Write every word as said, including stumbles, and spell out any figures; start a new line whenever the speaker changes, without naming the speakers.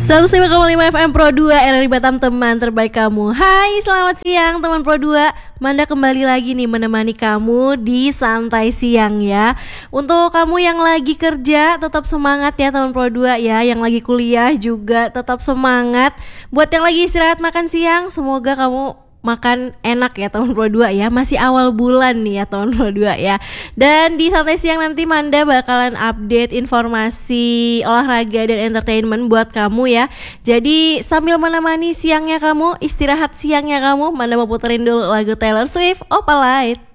seratus lima koma lima F M Pro dua R R I Batam, teman terbaik kamu. Hai, selamat siang teman Pro dua. Manda kembali lagi nih menemani kamu di santai siang ya. Untuk kamu yang lagi kerja tetap semangat ya teman Pro dua ya. Yang lagi kuliah juga tetap semangat. Buat yang lagi istirahat makan siang, semoga kamu makan enak ya teman Pro dua ya. Masih awal bulan nih ya teman Pro dua ya. Dan di santai siang nanti Manda bakalan update informasi olahraga dan entertainment buat kamu ya. Jadi sambil menemani siangnya kamu, istirahat siangnya kamu, Manda mau puterin dulu lagu Taylor Swift, Opalite.